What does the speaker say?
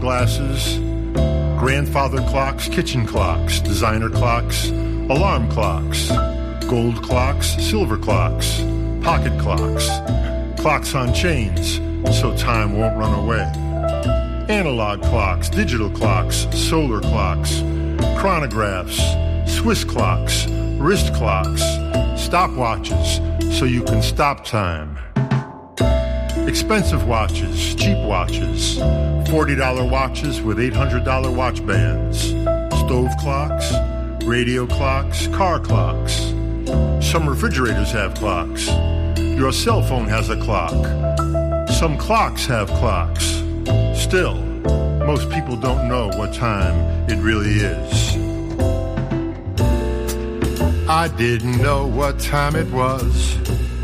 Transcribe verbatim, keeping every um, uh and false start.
hourglasses, grandfather clocks, kitchen clocks, designer clocks, alarm clocks, gold clocks, silver clocks, pocket clocks, clocks on chains so time won't run away, analog clocks, digital clocks, solar clocks, chronographs, Swiss clocks, wrist clocks, stopwatches so you can stop time, expensive watches, cheap watches, forty dollar watches with eight hundred dollar watch bands, stove clocks, radio clocks, car clocks. Some refrigerators have clocks. Your cell phone has a clock. Some clocks have clocks. Still, most people don't know what time it really is. I didn't know what time it was